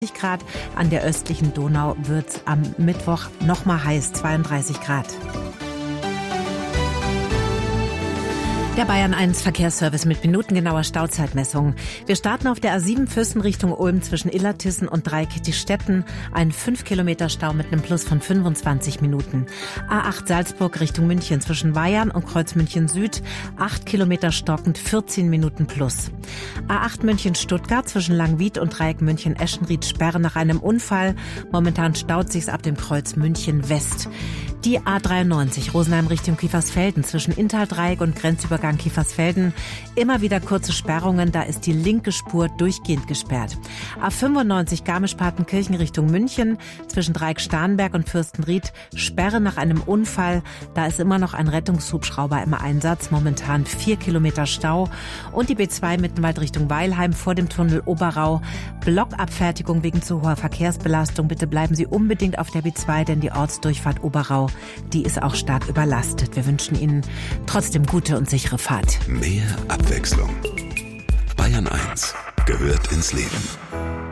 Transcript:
Grad. An der östlichen Donau wird es am Mittwoch nochmal heiß, 32 Grad. Der Bayern 1 Verkehrsservice mit minutengenauer Stauzeitmessung. Wir starten auf der A7 Fürsten Richtung Ulm zwischen Illertissen und Dreieckittichstetten. Ein 5 Kilometer Stau mit einem Plus von 25 Minuten. A8 Salzburg Richtung München zwischen Weyern und Kreuz München Süd. 8 Kilometer stockend, 14 Minuten plus. A8 München Stuttgart zwischen Langwied und Dreieck München Eschenried Sperre nach einem Unfall. Momentan staut sich's ab dem Kreuz München West. Die A93 Rosenheim Richtung Kiefersfelden zwischen Inntal-Dreieck und Grenzübergang Kiefersfelden. Immer wieder kurze Sperrungen, da ist die linke Spur durchgehend gesperrt. A95 Garmisch-Partenkirchen Richtung München zwischen Dreieck-Starnberg und Fürstenried. Sperre nach einem Unfall, da ist immer noch ein Rettungshubschrauber im Einsatz. Momentan 4 Kilometer Stau. Und die B2 Mittenwald Richtung Weilheim vor dem Tunnel Oberau. Blockabfertigung wegen zu hoher Verkehrsbelastung. Bitte bleiben Sie unbedingt auf der B2, denn die Ortsdurchfahrt Oberau, die ist auch stark überlastet. Wir wünschen Ihnen trotzdem gute und sichere Fahrt. Mehr Abwechslung. Bayern 1 gehört ins Leben.